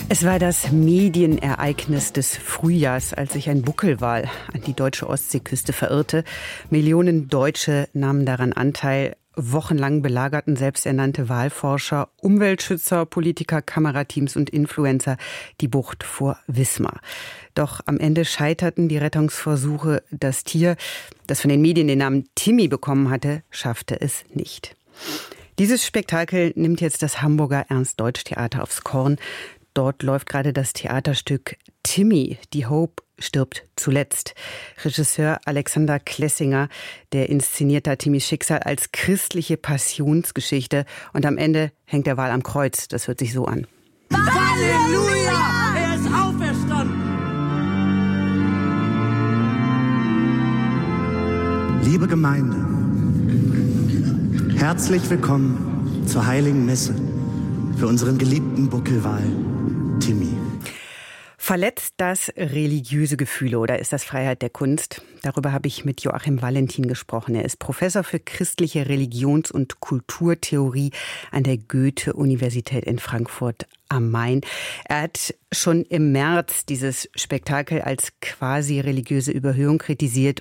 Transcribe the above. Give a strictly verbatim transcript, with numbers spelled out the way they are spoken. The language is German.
Es war das Medienereignis des Frühjahrs, als sich ein Buckelwal an die deutsche Ostseeküste verirrte. Millionen Deutsche nahmen daran Anteil. Wochenlang belagerten selbsternannte Walforscher, Umweltschützer, Politiker, Kamerateams und Influencer die Bucht vor Wismar. Doch am Ende scheiterten die Rettungsversuche. Das Tier, das von den Medien den Namen Timmy bekommen hatte, schaffte es nicht. Dieses Spektakel nimmt jetzt das Hamburger Ernst-Deutsch-Theater aufs Korn. Dort läuft gerade das Theaterstück Timmy, die Hope stirbt zuletzt. Regisseur Alexander Klessinger, der inszeniert da Timmys Schicksal als christliche Passionsgeschichte. Und am Ende hängt der Wal am Kreuz. Das hört sich so an. Halleluja! Er ist auferstanden! Liebe Gemeinde, herzlich willkommen zur Heiligen Messe für unseren geliebten Buckelwal Timmy. Verletzt das religiöse Gefühle oder ist das Freiheit der Kunst? Darüber habe ich mit Joachim Valentin gesprochen. Er ist Professor für christliche Religions- und Kulturtheorie an der Goethe-Universität in Frankfurt am Main. Er hat schon im März dieses Spektakel als quasi religiöse Überhöhung kritisiert